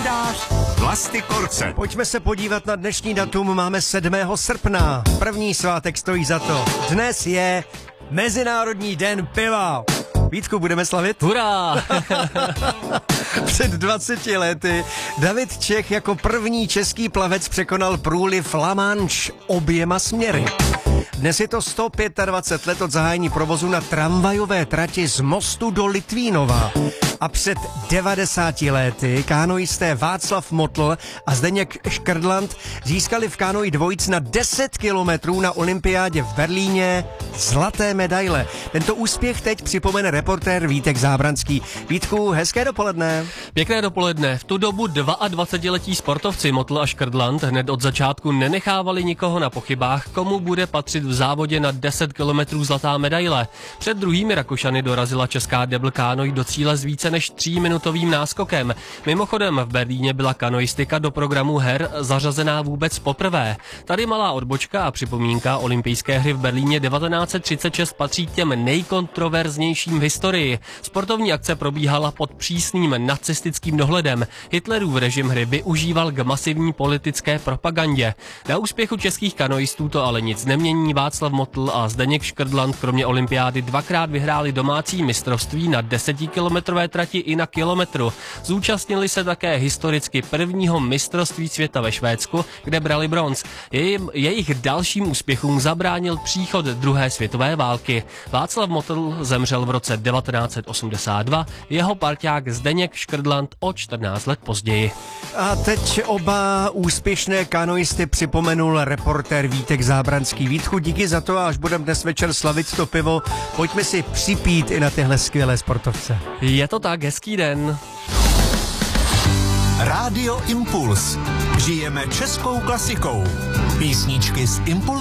kalendář Vlasty Korce. Pojďme se podívat na dnešní datum, máme 7. srpna. První svátek stojí za to. Dnes je Mezinárodní den piva. Vítku, budeme slavit? Hurá! Před 20 lety David Čech jako první český plavec překonal průliv La Manche oběma směry. Dnes je to 125 let od zahájení provozu na tramvajové trati z Mostu do Litvínova. A před 90 lety kánoisté Václav Motl a Zdeněk Škrdlant získali v kánoji dvojic na 10 kilometrů na olympiádě v Berlíně zlaté medaile. Tento úspěch teď připomene reportér Vítek Zábranský. Vítku, hezké dopoledne. Pěkné dopoledne. V tu dobu 22letí sportovci Motl a Škrdlant hned od začátku nenechávali nikoho na pochybách, komu bude patřit v závodě na 10 kilometrů zlatá medaile. Před druhými Rakušany dorazila česká debl kánoj do cíle s více než 3minutovým náskokem. Mimochodem v Berlíně byla kanoistika do programu her zařazená vůbec poprvé. Tady malá odbočka a připomínka, olympijské hry v Berlíně 1936 patří k těm nejkontroverznějším v historii. Sportovní akce probíhala pod přísným nacistickým dohledem. Hitlerův režim hry využíval k masivní politické propagandě. Na úspěchu českých kanoistů to ale nic nemění. Václav Motl a Zdeněk Škrdlant kromě olympiády dvakrát vyhráli domácí mistrovství na 10kilometrové trati i na kilometru. Zúčastnili se také historicky prvního mistrovství světa ve Švédsku, kde brali bronz. Jejich dalším úspěchům zabránil příchod druhé světové války. Václav Motl zemřel v roce 1982, jeho parťák Zdeněk Škrdlant o 14 let později. A teď oba úspěšné kanoisty připomenul reportér Vítek Zábranský. Vítku, díky za to, a až budeme dnes večer slavit to pivo, pojďme si připít i na tyhle skvělé sportovce. Je to tak, hezký den. Rádio Impuls. Žijeme českou klasikou. Písničky z Impulsu.